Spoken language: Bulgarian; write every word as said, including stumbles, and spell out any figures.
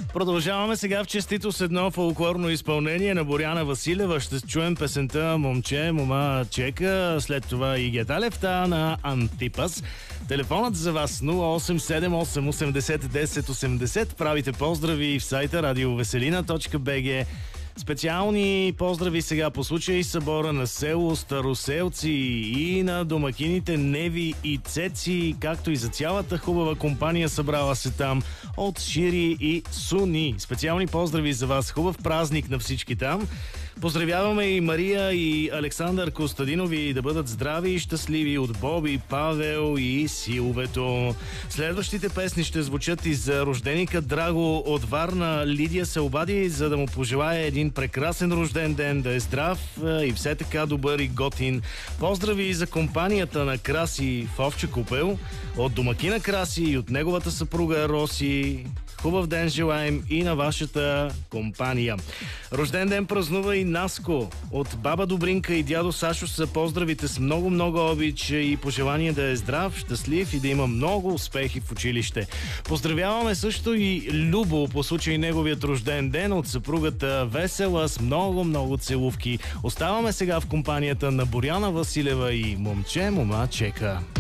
Продължаваме сега в честито с едно фолклорно изпълнение на Боряна Василева. Ще чуем песента "Момче, мома чека", след това и Геталевта на Антипас. Телефонът за вас нула осем седем осем осемдесет десет осемдесет. Правите поздрави в сайта радиовеселина точка би джи. Специални поздрави сега по случай събора на село Староселци и на домакините Неви и Цеци, както и за цялата хубава компания, събрала се там от Шири и Суни. Специални поздрави за вас, хубав празник на всички там. Поздравяваме и Мария и Александър Костадинови да бъдат здрави и щастливи от Боби, Павел и Силвето. Следващите песни ще звучат и за рожденика Драго от Варна. Лидия се обади, за да му пожелая един прекрасен рожден ден, да е здрав и все така добър и готин. Поздрави за компанията на Краси в Овча купел, от домакина Краси и от неговата съпруга Роси. Хубав ден желаем и на вашата компания. Рожден ден празнува и Наско. От баба Добринка и дядо Сашо са поздравите с много-много обич и пожелание да е здрав, щастлив и да има много успехи в училище. Поздравяваме също и Любо по случай неговият рожден ден от съпругата Весела с много-много целувки. Оставаме сега в компанията на Боряна Василева и "Момче, мома чека".